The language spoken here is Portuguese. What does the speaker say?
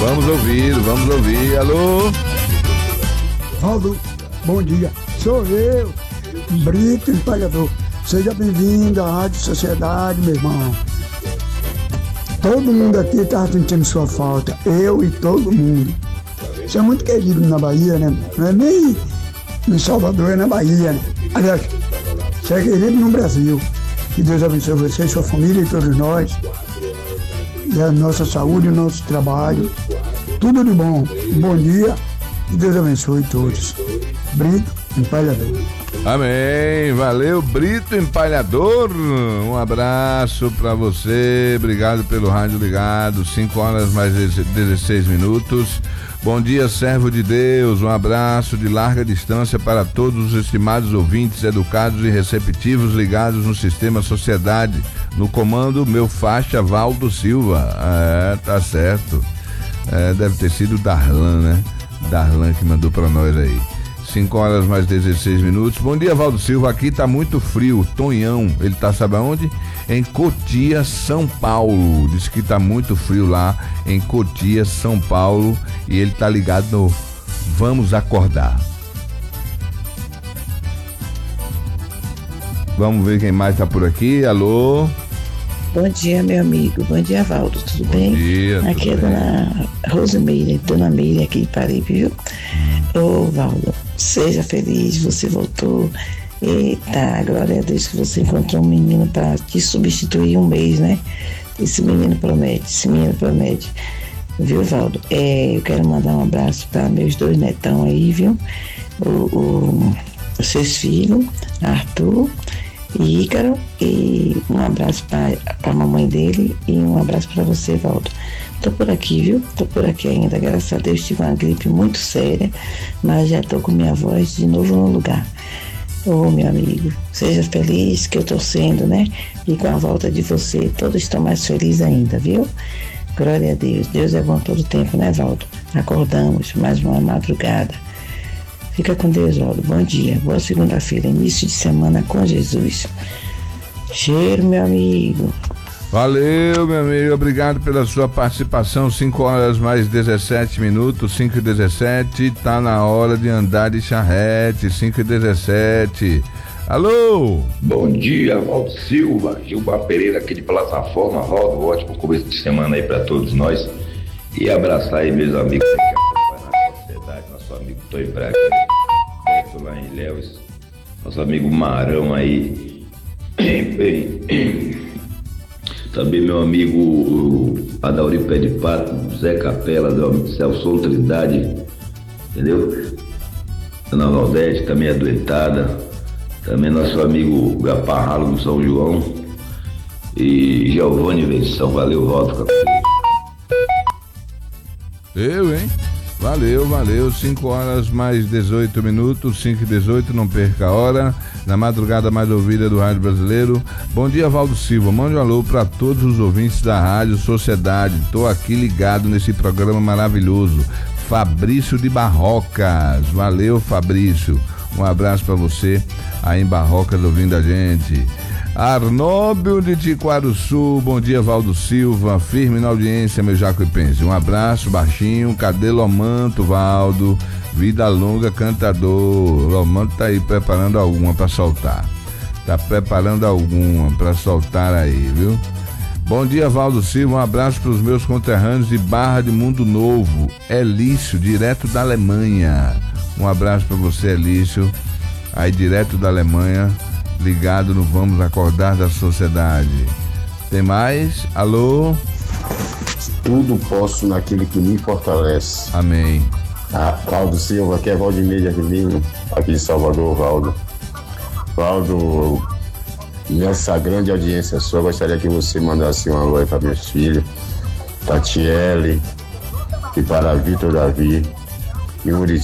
Vamos ouvir. Alô? Valdo, bom dia. Sou eu, Brito Empalhador. Seja bem-vindo à Rádio Sociedade, meu irmão. Todo mundo aqui tá sentindo sua falta. Eu e todo mundo. Você é muito querido na Bahia, né? Não é nem em Salvador, é na Bahia, né? Aliás, você é querido no Brasil. Que Deus abençoe você, sua família e todos nós. E a nossa saúde e o nosso trabalho. Tudo de bom. Bom dia. Que Deus abençoe todos. Brito Empalhador. Amém, valeu Brito Empalhador, um abraço pra você, obrigado pelo rádio ligado, 5h mais 16 minutos. Bom dia, servo de Deus, um abraço de larga distância para todos os estimados ouvintes, educados e receptivos ligados no Sistema Sociedade, no comando meu faixa Valdo Silva. Tá certo, deve ter sido Darlan, né? Darlan que mandou pra nós aí. 5h mais 16 minutos. Bom dia, Valdo Silva. Aqui tá muito frio. Tonhão, ele tá, sabe aonde? Em Cotia, São Paulo. Diz que tá muito frio lá em Cotia, São Paulo. E ele tá ligado no Vamos Acordar. Vamos ver quem mais tá por aqui. Alô? Bom dia, meu amigo. Bom dia, Valdo. Tudo bem? Bom dia. Aqui é a dona Rosemeire, dona Meire aqui de Paribe, viu? Ô, Valdo, seja feliz, você voltou. Eita, glória a Deus que você encontrou um menino para te substituir um mês, né? Esse menino promete. Viu, Valdo? Eu quero mandar um abraço para meus 2 netão aí, viu? Os 6 filhos, Arthur e Ícaro, e um abraço para a mamãe dele e um abraço para você, Valdo. Tô por aqui, viu? Tô por aqui ainda, graças a Deus. Tive uma gripe muito séria, mas já tô com minha voz de novo no lugar. Ô, meu amigo, seja feliz, que eu tô sendo, né? E com a volta de você, todos estão mais felizes ainda, viu? Glória a Deus. Deus é bom todo tempo, né, Valdo? Acordamos, mais uma madrugada. Fica com Deus, Valdo. Bom dia, boa segunda-feira, início de semana com Jesus. Cheiro, meu amigo. Valeu, meu amigo, obrigado pela sua participação. 5h mais 17 minutos, 5h17, tá na hora de andar de charrete, 5h17. Alô? Bom dia, Valdo Silva, Gilmar Pereira aqui de Plataforma, Valdo, ótimo começo de semana aí pra todos nós. E abraçar aí meus amigos que acompanham a sociedade, nosso amigo Tonho Braga, perto lá em Ilhéus, nosso amigo Marão aí, também meu amigo Adauri Pé de Pato, Zé Capela, Celso Trindade, entendeu? Dona Valdete também adoentada, também nosso amigo Gaparralo do São João e Giovanni Venção. Valeu, Valdo. Eu, hein? Valeu. 5h mais 18 minutos, 5h18, não perca a hora. Na madrugada mais ouvida do Rádio Brasileiro. Bom dia, Valdo Silva. Mande um alô para todos os ouvintes da Rádio Sociedade. Tô aqui ligado nesse programa maravilhoso. Fabrício de Barrocas. Valeu, Fabrício. Um abraço para você aí em Barrocas ouvindo a gente. Arnóbio de Tiquaruçu, bom dia, Valdo Silva, firme na audiência, meu jacuipense. Um abraço, baixinho, cadê Lomanto, Valdo? Vida longa, cantador. Lomanto tá aí preparando alguma pra soltar. Aí, viu? Bom dia, Valdo Silva, um abraço pros meus conterrâneos de Barra de Mundo Novo. Elício, direto da Alemanha. Um abraço pra você, Elício, aí direto da Alemanha. Ligado no Vamos Acordar da Sociedade. Tem mais? Alô? Tudo posso naquele que me fortalece. Amém. Valdo Silva, aqui é Valdemir de Aquilino, aqui de Salvador, Valdo. Valdo, nessa grande audiência sua, gostaria que você mandasse um alô aí para meus filhos, Tatiele, e para Vitor Davi, e Murici.